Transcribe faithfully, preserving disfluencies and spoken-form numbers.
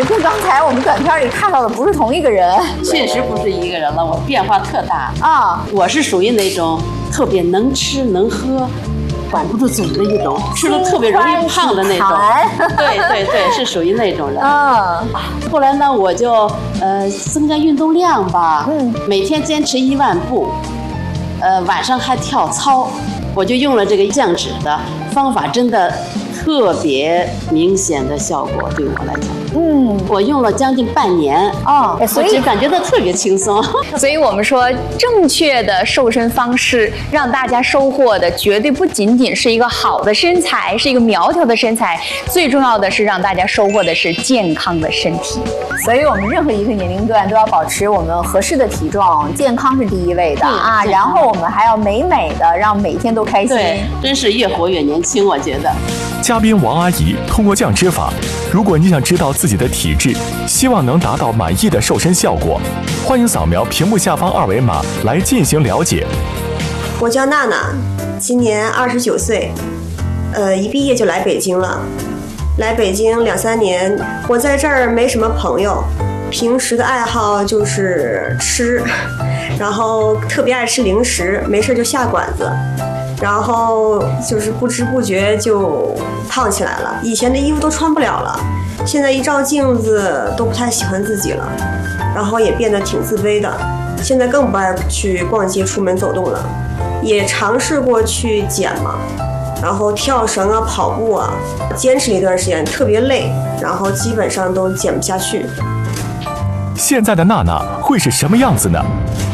跟刚才我们短片里看到的不是同一个人。 确实不是一个人了，我变化特大啊！ 我是属于那种特别能吃能喝。管不住嘴的一种，吃了特别容易胖的那种。对对对，是属于那种人。 嗯。 后来呢，我就呃增加运动量吧，嗯，每天坚持一万步，呃晚上还跳操，我就用了这个降脂的方法，真的特别明显的效果，对我来讲。嗯，我用了将近半年哦，所以就感觉到特别轻松。 所以我们说，正确的瘦身方式，让大家收获的绝对不仅仅是一个好的身材，是一个苗条的身材，最重要的是让大家收获的是健康的身体。 所以我们任何一个年龄段都要保持我们合适的体重，健康是第一位的啊。然后我们还要美美的，让每天都开心。 对，真是越活越年轻，我觉得。 嘉宾王阿姨通过降脂法，如果你想知道自己的体质，希望能达到满意的瘦身效果，欢迎扫描屏幕下方二维码来进行了解。 我叫娜娜，今年二十九岁，呃，一毕业就来北京了。来北京两三年，我在这儿没什么朋友，平时的爱好就是吃，然后特别爱吃零食，没事就下馆子。然后就是不知不觉就胖起来了，以前的衣服都穿不了了，现在一照镜子都不太喜欢自己了，然后也变得挺自卑的，现在更不爱去逛街出门走动了，也尝试过去减嘛，然后跳绳啊跑步啊，坚持了一段时间特别累，然后基本上都减不下去。 现在的娜娜会是什么样子呢？